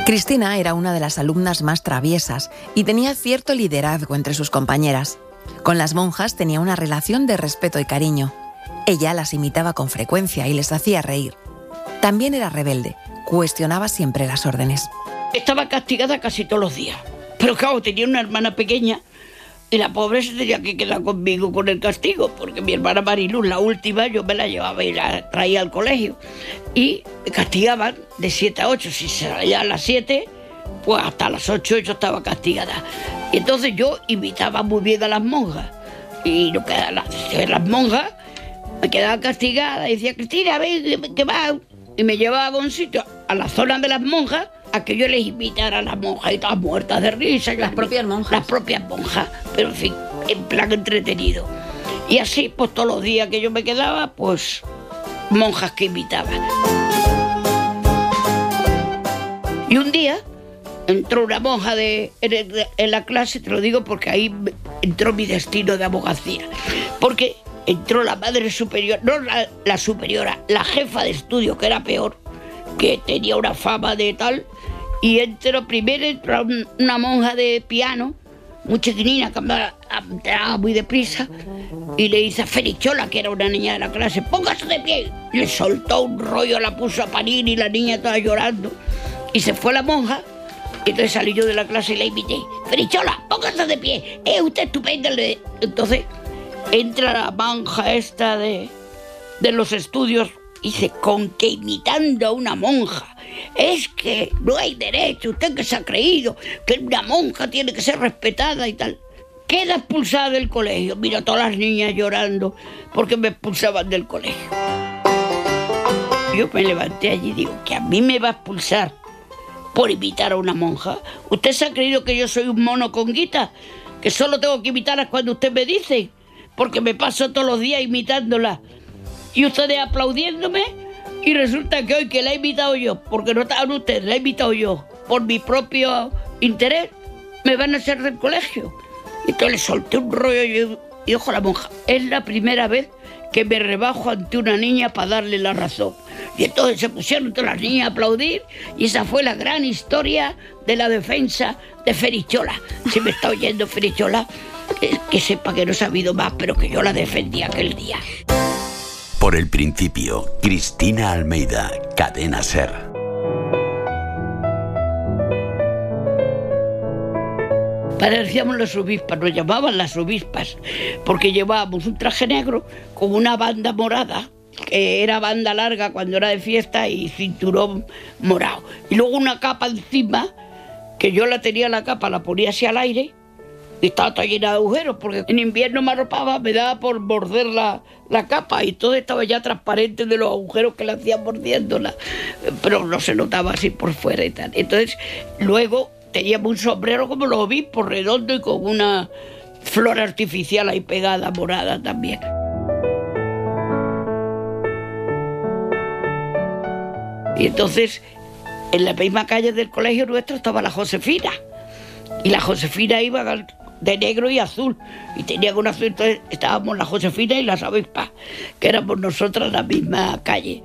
Cristina era una de las alumnas más traviesas y tenía cierto liderazgo entre sus compañeras. Con las monjas tenía una relación de respeto y cariño. Ella las imitaba con frecuencia y les hacía reír. También era rebelde, cuestionaba siempre las órdenes. Estaba castigada casi todos los días, pero claro, tenía una hermana pequeña y la pobre se tenía que quedar conmigo con el castigo, porque mi hermana Mariluz, la última, yo me la llevaba y la traía al colegio. Y me castigaban de 7 a 8. Si salía a las 7, pues hasta las 8 yo estaba castigada. Y entonces yo imitaba muy bien a las monjas. Y lo que las monjas me quedaba castigada y decía, Cristina, ven, que va. Y me llevaba a un sitio, a la zona de las monjas, a que yo les imitara a las monjas y todas muertas de risa. Las propias monjas. Las propias monjas, pero en fin, en plan entretenido. Y así, pues todos los días que yo me quedaba, pues monjas que imitaban. Y un día entró una monja en la clase, te lo digo porque ahí entró mi destino de abogacía. Porque entró la madre superior, no la superiora, la jefa de estudio, que era peor, que tenía una fama de tal. Y primero entró una monja de piano, muy chiquinina, que andaba muy deprisa, y le dice a Ferichola, que era una niña de la clase, póngase de pie. Le soltó un rollo, la puso a parir y la niña estaba llorando. Y se fue la monja, y entonces salí yo de la clase y la invité. Ferichola, póngase de pie, es usted estupenda. Entonces entra la monja esta de los estudios, y dice, con que imitando a una monja. Es que no hay derecho, usted que se ha creído que una monja tiene que ser respetada y tal. Queda expulsada del colegio. Mira, todas las niñas llorando porque me expulsaban del colegio. Yo me levanté allí y digo, ¿que a mí me va a expulsar por imitar a una monja? ¿Usted se ha creído que yo soy un mono con guita? Que solo tengo que imitarlas cuando usted me dice, porque me paso todos los días imitándola. Y ustedes aplaudiéndome, y resulta que hoy que la he imitado yo, porque no estaban ustedes, la he imitado yo, por mi propio interés, me van a hacer del colegio. Y entonces le solté un rollo y dijo a la monja, es la primera vez que me rebajo ante una niña para darle la razón. Y entonces se pusieron todas las niñas a aplaudir, y esa fue la gran historia de la defensa de Ferichola. Si me está oyendo Ferichola, que sepa que no he sabido más, pero que yo la defendí aquel día. Por el principio, Cristina Almeida, Cadena SER. Parecíamos las obispas, nos llamaban las obispas, porque llevábamos un traje negro con una banda morada, que era banda larga cuando era de fiesta, y cinturón morado. Y luego una capa encima, que yo la tenía la capa, la ponía así al aire, y estaba toda llena de agujeros, porque en invierno me arropaba, me daba por morder la capa, y todo estaba ya transparente de los agujeros que le hacían mordiéndola, pero no se notaba así por fuera y tal. Entonces, luego teníamos un sombrero como los obispos, redondo y con una flor artificial ahí pegada, morada también. Y entonces, en la misma calle del colegio nuestro estaba la Josefina, y la Josefina iba de negro y azul, y tenía un azul. Entonces estábamos la Josefina y las avispas, que éramos nosotras en la misma calle.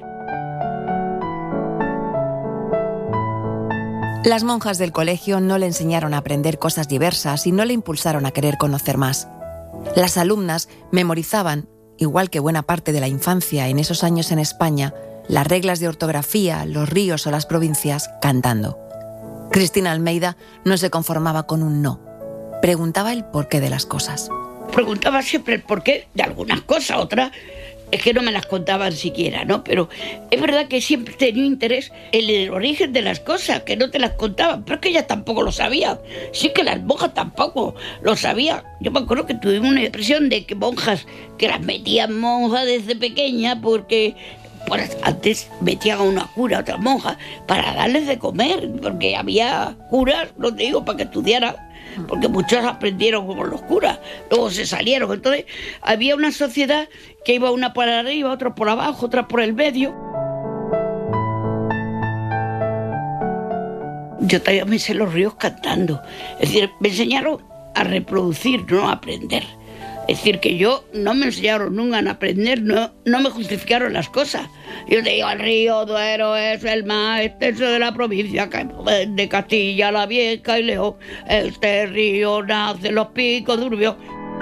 Las monjas del colegio no le enseñaron a aprender cosas diversas y no le impulsaron a querer conocer más. Las alumnas memorizaban, igual que buena parte de la infancia en esos años en España, las reglas de ortografía, los ríos o las provincias, cantando. Cristina Almeida no se conformaba con un no. Preguntaba el porqué de las cosas. Preguntaba siempre el porqué de algunas cosas, otras es que no me las contaban siquiera, ¿no? Pero es verdad que siempre tenía interés en el origen de las cosas, que no te las contaban, pero es que ellas tampoco lo sabían. Sí que las monjas tampoco lo sabían. Yo me acuerdo que tuvimos una impresión de que monjas, que las metían monjas desde pequeña, porque pues antes metían a una cura, a otra monja, para darles de comer, porque había curas, no te digo, para que estudiaran, porque muchos aprendieron como los curas, luego se salieron. Entonces había una sociedad que iba una por arriba, otra por abajo, otra por el medio. Yo todavía me sé los ríos cantando. Es decir, me enseñaron a reproducir, no a aprender. Es decir, que yo no me enseñaron nunca a aprender, no me justificaron las cosas. Yo te digo, el río Duero es el más extenso de la provincia de Castilla la Vieja y León. Este río nace en los picos de Urbión.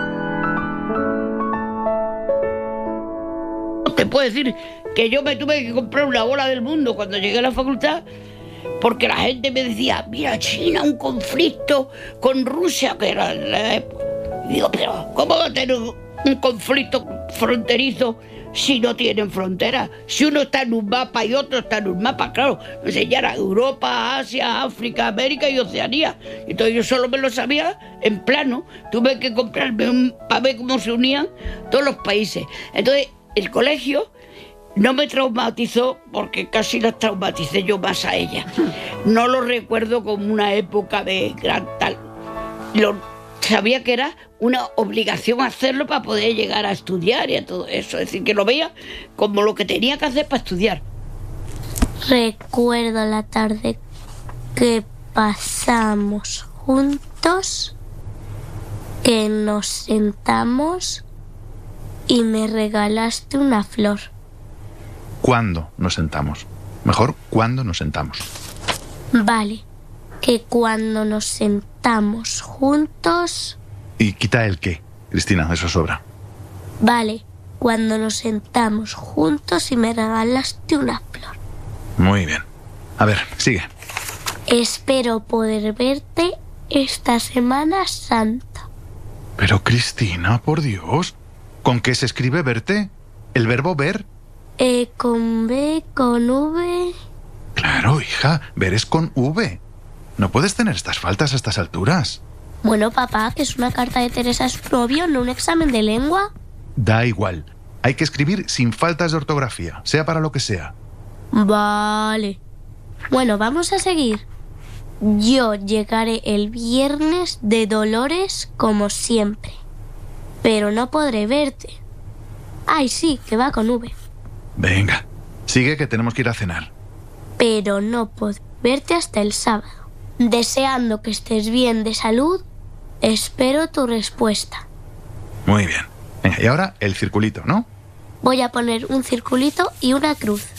Te puedo decir que yo me tuve que comprar una bola del mundo cuando llegué a la facultad, porque la gente me decía, mira, China, un conflicto con Rusia, que era en la época. Y digo, pero ¿cómo va a tener un conflicto fronterizo si no tienen frontera? Si uno está en un mapa y otro está en un mapa, claro, me enseñaron Europa, Asia, África, América y Oceanía. Entonces yo solo me lo sabía en plano. Tuve que comprarme para ver cómo se unían todos los países. Entonces el colegio no me traumatizó, porque casi las traumaticé yo más a ella. No lo recuerdo como una época de gran tal. Sabía que era una obligación hacerlo para poder llegar a estudiar y a todo eso. Es decir, que lo veía como lo que tenía que hacer para estudiar. Recuerdo la tarde que pasamos juntos, que nos sentamos y me regalaste una flor. ¿Cuándo nos sentamos? Mejor, ¿cuándo nos sentamos? Vale, que cuando nos sentamos juntos... ¿Y quita el qué, Cristina? Eso sobra. Vale, cuando nos sentamos juntos y me regalaste una flor. Muy bien. A ver, sigue. Espero poder verte esta Semana Santa. Pero Cristina, por Dios, ¿con qué se escribe verte? ¿El verbo ver? Con B, con V... Claro, hija, ver es con V. No puedes tener estas faltas a estas alturas. Bueno, papá, que es una carta de Teresa a su novio, no un examen de lengua. Da igual. Hay que escribir sin faltas de ortografía, sea para lo que sea. Vale. Bueno, vamos a seguir. Yo llegaré el viernes de Dolores como siempre, pero no podré verte. Ay, sí, que va con V. Venga, sigue, que tenemos que ir a cenar. Pero no podré verte hasta el sábado. Deseando que estés bien de salud, espero tu respuesta. Muy bien. Venga, y ahora el circulito, ¿no? Voy a poner un circulito y una cruz.